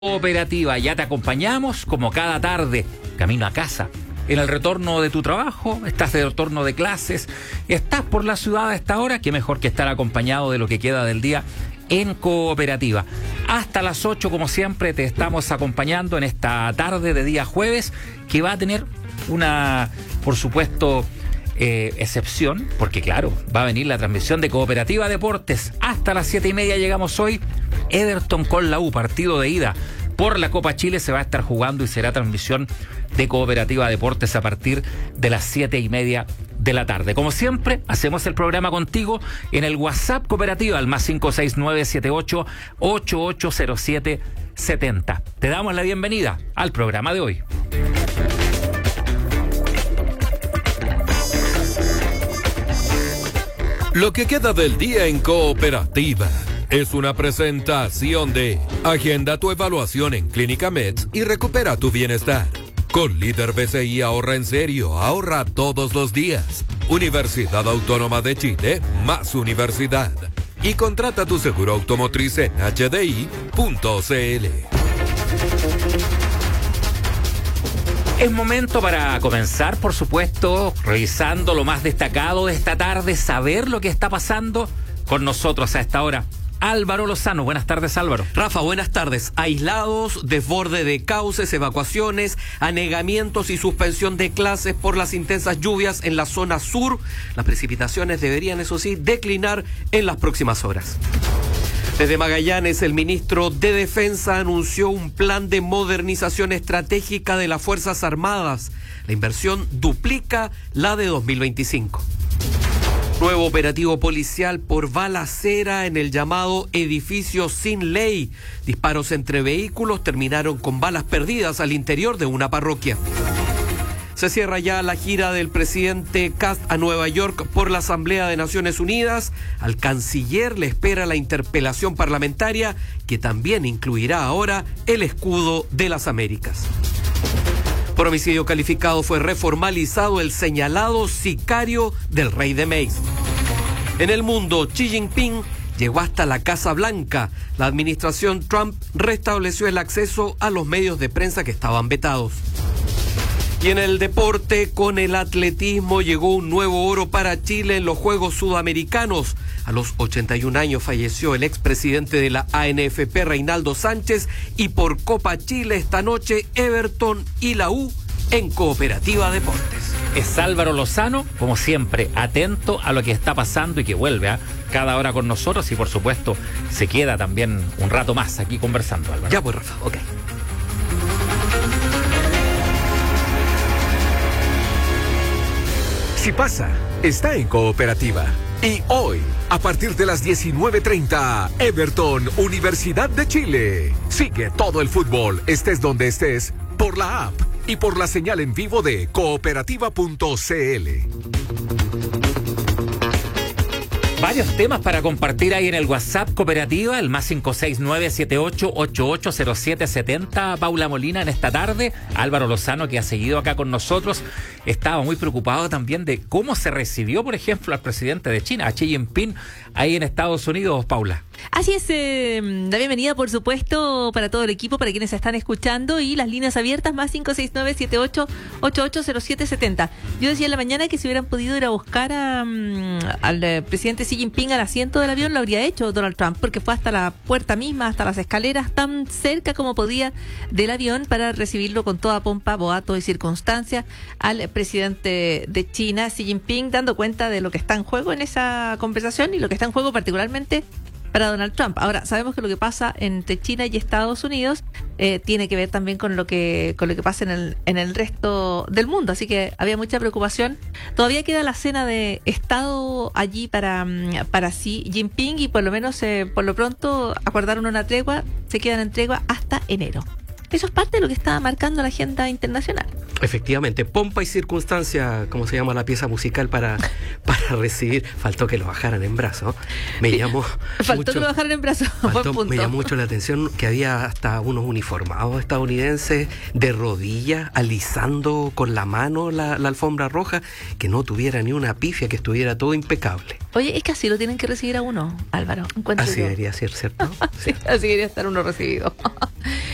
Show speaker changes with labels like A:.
A: Cooperativa, ya te acompañamos como cada tarde, camino a casa, en el retorno de tu trabajo, estás de retorno de clases, estás por la ciudad a esta hora, qué mejor que estar acompañado de lo que queda del día en Cooperativa. Hasta las 8, como siempre, te estamos acompañando en esta tarde de día jueves, que va a tener una, por supuesto, excepción, porque claro, va a venir la transmisión de Cooperativa Deportes. Hasta las 7:30 llegamos hoy. Everton con la U, partido de ida por la Copa Chile, se va a estar jugando y será transmisión de Cooperativa Deportes a partir de las 7:30 de la tarde. Como siempre, hacemos el programa contigo en el WhatsApp Cooperativa, al más 569-78-880770. Te damos la bienvenida al programa de hoy.
B: Lo que queda del día en Cooperativa es una presentación de Agenda tu evaluación en Clínica Meds y recupera tu bienestar. Con Líder BCI ahorra en serio, ahorra todos los días. Universidad Autónoma de Chile, más universidad. Y contrata tu seguro automotriz en hdi.cl.
A: Es momento para comenzar, por supuesto, revisando lo más destacado de esta tarde, saber lo que está pasando con nosotros a esta hora. Álvaro Lozano, buenas tardes, Álvaro.
C: Rafa, buenas tardes. Aislados, desborde de cauces, evacuaciones, anegamientos y suspensión de clases por las intensas lluvias en la zona sur. Las precipitaciones deberían, eso sí, declinar en las próximas horas. Desde Magallanes, el ministro de Defensa anunció un plan de modernización estratégica de las Fuerzas Armadas. La inversión duplica la de 2025. Nuevo operativo policial por balacera en el llamado edificio sin ley. Disparos entre vehículos terminaron con balas perdidas al interior de una parroquia. Se cierra ya la gira del presidente Kast a Nueva York por la Asamblea de Naciones Unidas. Al canciller le espera la interpelación parlamentaria, que también incluirá ahora el escudo de las Américas. Por homicidio calificado fue reformalizado el señalado sicario del rey de Mace. En el mundo, Xi Jinping llegó hasta la Casa Blanca. La administración Trump restableció el acceso a los medios de prensa que estaban vetados. Y en el deporte, con el atletismo, llegó un nuevo oro para Chile en los Juegos Sudamericanos. A los 81 años falleció el expresidente de la ANFP, Reinaldo Sánchez, y por Copa Chile esta noche, Everton y la U en Cooperativa Deportes.
A: Es Álvaro Lozano, como siempre, atento a lo que está pasando y que vuelve a cada hora con nosotros y por supuesto se queda también un rato más aquí conversando, Álvaro.
C: Ya pues, Rafa, ok.
D: Si pasa, está en Cooperativa. Y hoy, a partir de las 19:30, Everton, Universidad de Chile. Sigue todo el fútbol, estés donde estés, por la app y por la señal en vivo de cooperativa.cl.
A: Varios temas para compartir ahí en el WhatsApp Cooperativa, el más 569-78880770. Paula Molina en esta tarde. Álvaro Lozano, que ha seguido acá con nosotros, estaba muy preocupado también de cómo se recibió, por ejemplo, al presidente de China, a Xi Jinping, ahí en Estados Unidos, Paula.
E: Así es, la bienvenida, por supuesto, para todo el equipo, para quienes están escuchando, y las líneas abiertas, más 569-78880770. Yo decía en la mañana que si hubieran podido ir a buscar al presidente Xi Jinping al asiento del avión, lo habría hecho Donald Trump, porque fue hasta la puerta misma, hasta las escaleras, tan cerca como podía del avión, para recibirlo con toda pompa, boato y circunstancia al presidente de China, Xi Jinping, dando cuenta de lo que está en juego en esa conversación y lo que está en juego particularmente para Donald Trump. Ahora, sabemos que lo que pasa entre China y Estados Unidos tiene que ver también con lo que pasa en el resto del mundo, así que había mucha preocupación. Todavía queda la cena de Estado allí para Xi Jinping, y por lo menos, por lo pronto, acordaron una tregua, se quedan en tregua hasta enero. Eso es parte de lo que está marcando la agenda internacional.
C: Efectivamente, pompa y circunstancia, como se llama la pieza musical para recibir. Faltó que lo bajaran en brazo. Me llamó
E: Faltó que lo bajaran en brazo.
C: Me llamó mucho la atención que había hasta unos uniformados estadounidenses de rodillas, alisando con la mano la alfombra roja, que no tuviera ni una pifia, que estuviera todo impecable.
E: Oye, es que así lo tienen que recibir a uno, Álvaro.
C: Así debería ser, ¿cierto?
E: Así debería estar uno recibido.